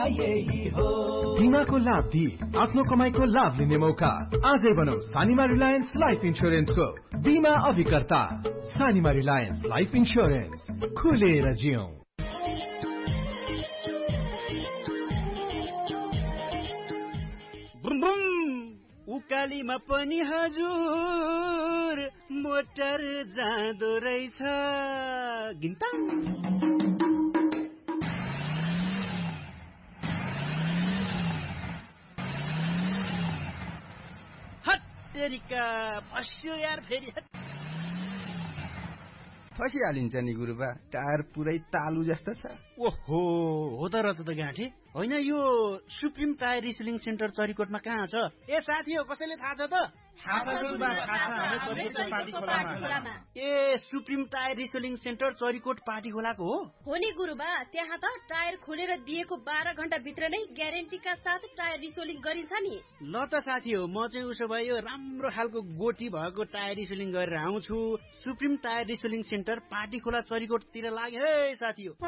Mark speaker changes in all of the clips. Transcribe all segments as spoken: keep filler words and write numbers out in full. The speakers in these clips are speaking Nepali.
Speaker 1: बिमाको लाभ दिई आफ्नो कमाईको लाभ लिने मौका। आजै बनाऊ सानिमा रिलायन्स लाइफ इन्स्योरेन्सको बिमा अभिकर्ता। सानिमा रिलायन्स लाइफ इन्स्योरेन्स, खुलेर जियौं।
Speaker 2: बुम बुम उकालीमा पनि हजुर मोटर जाँदो रहेछ। गिन्ता हत्तेरिका फस्यो यार फेरि।
Speaker 3: फसिहालिन्छ नि गुरुबा, टायर पुरै तालु जस्तो छ।
Speaker 2: ओहो हो त रहेछ त गाँठे। होइन यो सुप्रिम टायर रिसेलिङ सेन्टर चरीकोटमा कहाँ छ? ए साथी हो, कसैले थाहा छ त? ए supreme tyre रिसेलिङ centre Charikot party खोलाको हो?
Speaker 4: हो नि गुरुबा, त्यहाँ त टायर खोलेर दिएको बाह्र घण्टा भित्र नै ग्यारेन्टीका साथ टायर रिसेलिङ गरिन्छ नि।
Speaker 2: ल त साथी हो, म चाहिँ उसो भए यो राम्रो खालको गोटी भएको टायर रिसेलिङ गरेर आउँछु। सुप्रिम टायर रिसेलिङ सेन्टर पार्टी खोला चरीकोटतिर लाग्यो है साथी हो।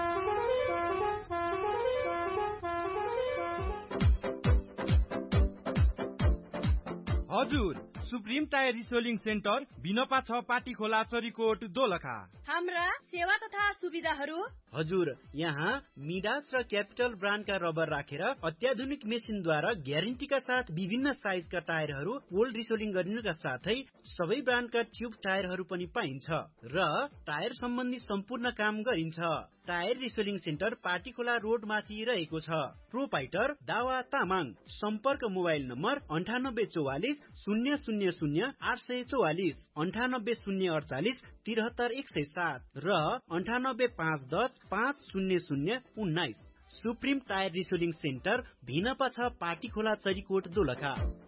Speaker 5: हजुर, सुप्रिम टायर रिसेलिङ सेन्टर बिनपा छ पाटी खोला चरीकोट दोलखा।
Speaker 4: हाम्रा सेवा तथा सुविधाहरू
Speaker 2: हजुर, यहाँ मिडास र क्यापिटल ब्रान्डका रबर राखेर अत्याधुनिक मेसिनद्वारा ग्यारेन्टीका साथ विभिन्न साइजका टायरहरू ओल्ड रिसेलिङ गरिनुका साथै सबै ब्रान्डका ट्युब टायरहरू पनि पाइन्छ र टायर सम्बन्धी सम्पूर्ण काम गरिन्छ। टायर रिसेलिङ सेन्टर पार्टी खोला रोड माथि रहेको छ। प्रोपाइटर दावा तामाङ। सम्पर्क मोबाइल नम्बर अन्ठानब्बे चौवालिस शून्य शून्य शून्य आठ सय चौवालिस, अन्ठानब्बे शून्य अडचालिस तिहत्तर एक सय सात र अन्ठानब्बे पाँच दस पाँच शून्य शून्य उन्नाइस। सुप्रिम टायर रिसेलिङ सेन्टर भिनपा छ पार्टी खोला चरीकोट दोलखा।